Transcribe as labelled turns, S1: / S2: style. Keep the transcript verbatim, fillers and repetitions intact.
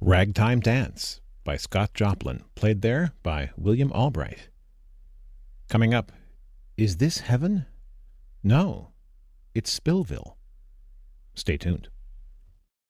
S1: Ragtime Dance by Scott Joplin, played there by William Albright. Coming up, is this heaven? No, it's Spillville. Stay tuned.